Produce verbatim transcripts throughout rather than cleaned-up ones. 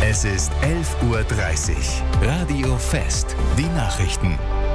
Es ist elf Uhr dreißig. Radio Fest. Die Nachrichten.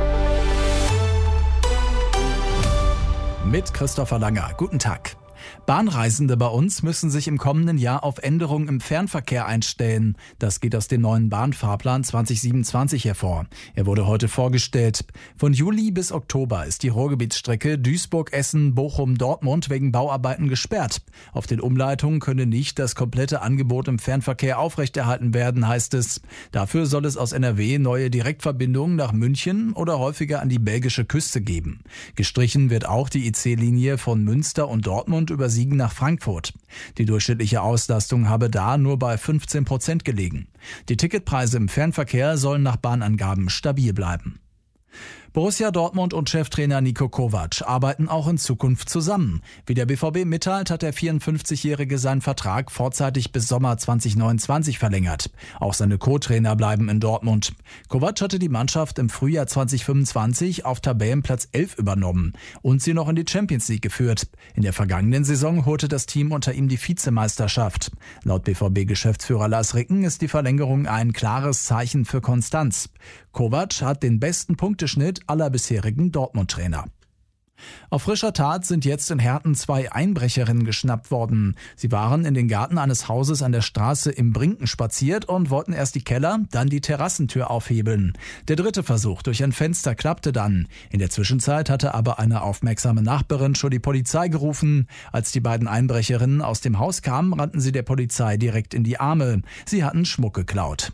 Mit Christopher Langer. Guten Tag. Bahnreisende bei uns müssen sich im kommenden Jahr auf Änderungen im Fernverkehr einstellen. Das geht aus dem neuen Bahnfahrplan zwanzig siebenundzwanzig hervor. Er wurde heute vorgestellt. Von Juli bis Oktober ist die Ruhrgebietsstrecke Duisburg-Essen-Bochum-Dortmund wegen Bauarbeiten gesperrt. Auf den Umleitungen könne nicht das komplette Angebot im Fernverkehr aufrechterhalten werden, heißt es. Dafür soll es aus N R W neue Direktverbindungen nach München oder häufiger an die belgische Küste geben. Gestrichen wird auch die I C-Linie von Münster und Dortmund über Siegen nach Frankfurt. Die durchschnittliche Auslastung habe da nur bei fünfzehn Prozent gelegen. Die Ticketpreise im Fernverkehr sollen nach Bahnangaben stabil bleiben. Borussia Dortmund und Cheftrainer Niko Kovac arbeiten auch in Zukunft zusammen. Wie der B V B mitteilt, hat der vierundfünfzigjährige seinen Vertrag vorzeitig bis Sommer zwanzig neunundzwanzig verlängert. Auch seine Co-Trainer bleiben in Dortmund. Kovac hatte die Mannschaft im Frühjahr zwanzig fünfundzwanzig auf Tabellenplatz elf übernommen und sie noch in die Champions League geführt. In der vergangenen Saison holte das Team unter ihm die Vizemeisterschaft. Laut B V B-Geschäftsführer Lars Ricken ist die Verlängerung ein klares Zeichen für Konstanz. Kovac hat den besten Punkteschnitt aller bisherigen Dortmund-Trainer. Auf frischer Tat sind jetzt in Herten zwei Einbrecherinnen geschnappt worden. Sie waren in den Garten eines Hauses an der Straße im Brinken spaziert und wollten erst die Keller, dann die Terrassentür aufhebeln. Der dritte Versuch durch ein Fenster klappte dann. In der Zwischenzeit hatte aber eine aufmerksame Nachbarin schon die Polizei gerufen. Als die beiden Einbrecherinnen aus dem Haus kamen, rannten sie der Polizei direkt in die Arme. Sie hatten Schmuck geklaut.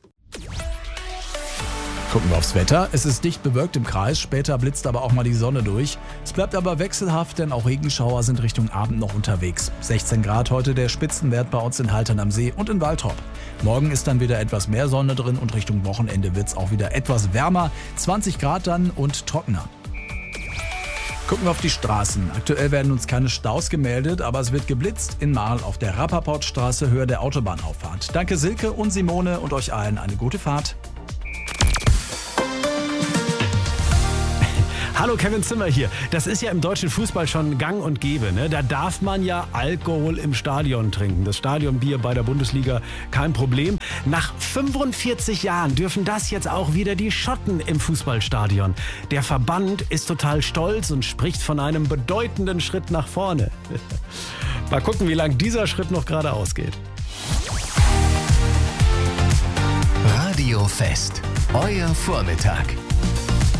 Gucken wir aufs Wetter. Es ist dicht bewölkt im Kreis, später blitzt aber auch mal die Sonne durch. Es bleibt aber wechselhaft, denn auch Regenschauer sind Richtung Abend noch unterwegs. sechzehn Grad heute der Spitzenwert bei uns in Haltern am See und in Waltrop. Morgen ist dann wieder etwas mehr Sonne drin und Richtung Wochenende wird es auch wieder etwas wärmer. zwanzig Grad dann und trockener. Gucken wir auf die Straßen. Aktuell werden uns keine Staus gemeldet, aber es wird geblitzt in Marl auf der Rappaportstraße höher der Autobahnauffahrt. Danke Silke und Simone und euch allen eine gute Fahrt. Hallo, Kevin Zimmer hier. Das ist ja im deutschen Fußball schon gang und gäbe, ne? Da darf man ja Alkohol im Stadion trinken. Das Stadionbier bei der Bundesliga, kein Problem. Nach fünfundvierzig Jahren dürfen das jetzt auch wieder die Schotten im Fußballstadion. Der Verband ist total stolz und spricht von einem bedeutenden Schritt nach vorne. Mal gucken, wie lang dieser Schritt noch gerade ausgeht. Radio Fest. Euer Vormittag.